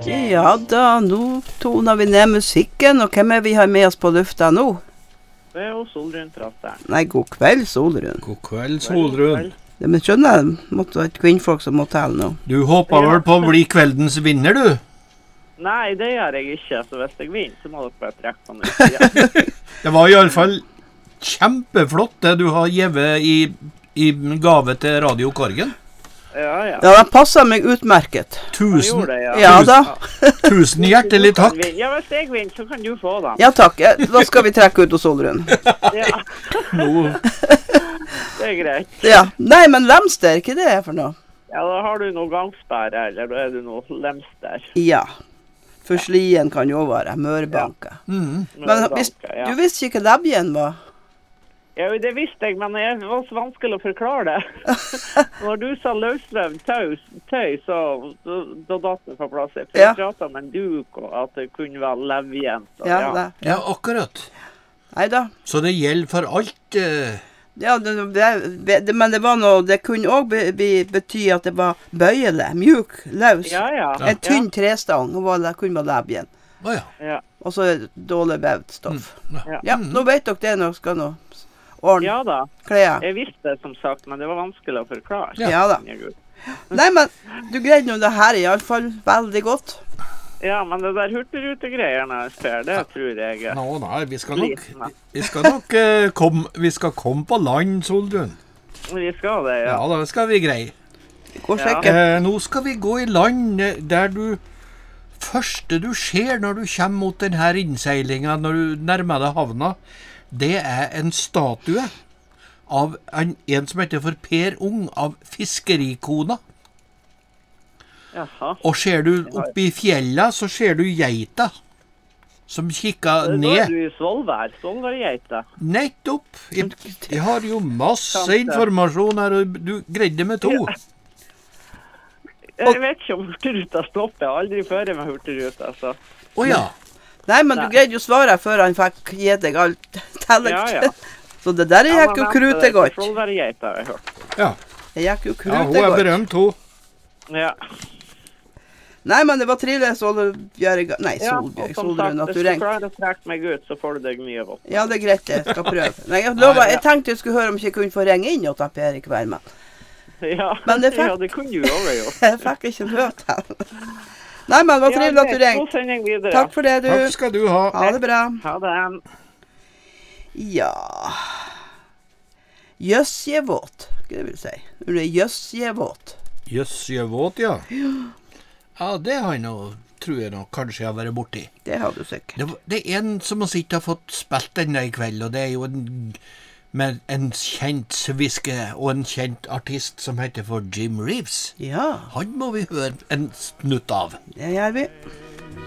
Ja da, nå toner vi ned musikken, og hvem vi har med oss på lufta nå? Det jo Solrun Trasteren. Nei, god kveld, Solrun. God kveld, Solrun. Det men skjønner jeg, måtte være et kvinnfolk som må tale nå. Du håper vel på å bli kveldens vinner, du? Nei, det gjør jeg ikke, så hvis jeg vinner, så må dere bare trekke på meg. Ja. Det var i alle fall kjempeflott det du har givet i gave til Radio Korgen. Ja. Ja, det passer meg utmerket. Tusen da. Tusen hjertelig takk. Ja, hvis jeg vinner, så kan du få dem. Ja, takk. Da skal vi trekke ut hos Solrun. Ja. Nå. Det greit. Ja. Nei, men lemster, ikke det for noe? Ja, da har du noe gangsperre, eller da du noe lemster. Ja. For slien kan jo være mørbanke. Ja. Men du visste ikke hva lebjen var? Ja, det visste jeg, men det var så vanskelig å forklare det. Når du sa løsrøvd tøy, så da datt det på plass. For jeg pratet om en duk, og at det kunne være levjen. Ja, akkurat. Neida. Så det gjelder for alt? Ja, men det var noe, det kunne også bety at det var bøyelig, mjuk, løs. Ja. En tynn trestang, og det kunne være levjen. Ja. Og så dårlig bevd stoff. Ja, nå vet dere det når dere skal nå. Ordne. Ja da, klær. jeg visste det som sagt, men det var vanskelig å forklare. Ja da. Nei, men du greide nå det her i alle fall veldig godt. Ja, men det der hurtigrutegreierne, Per, det tror jeg Nei, vi skal komme på land, Solrun. Vi skal det, ja. Ja, det skal vi greie. Nå skal vi gå i land der første du ser når du kommer mot denne innseilingen, når du nærmer deg havna, det en statue av en som heter for Per Ung, av fiskerikona. Jaha. Og ser du oppe i fjella, så ser du geita som kikker ned. Da du i Svolvær-geita. Nettopp. Jeg har jo masse informasjon her, og du greide med 2. Jeg vet ikke om hurtigruta stopper. Jeg har aldri ført med hurtigruta, så. Ja. Nei, men du greide jo svare før han fikk gi deg alt tellet. Ja. Så det der gikk jo krute godt. Svolvær-geita har jeg hørt. Ja. Det gikk jo krute godt. Ja, hun berømt, hun. Ja. Nei, men det var trivelig Solrun at du ringer. Hvis du klarer å trekke meg ut, så får du deg mye godt. Ja, det greit, jeg skal prøve. Nei, jeg tenkte jeg skulle høre om jeg ikke kunne få ringe inn og ta Per i kveld, men... Ja, det kunne du jo gjøre. Jeg fikk ikke møte han. Nei, men det var trivelig at du ringte. Takk for det, du. Takk skal du ha. Ha det bra. Ha det. Ja... Jøssjevåt, hva vil si? Det jøssjevåt. Jøssjevåt, ja. Ja, det har jeg nå, tror jeg nå, kanskje jeg har vært borti. Det har du sikkert. Det en som har sittet og fått spilt denne i kveld, og det jo med en kjent sviske og en kjent artist som heter for Jim Reeves. Ja. Han må vi høre en snutt av. Det gjør vi.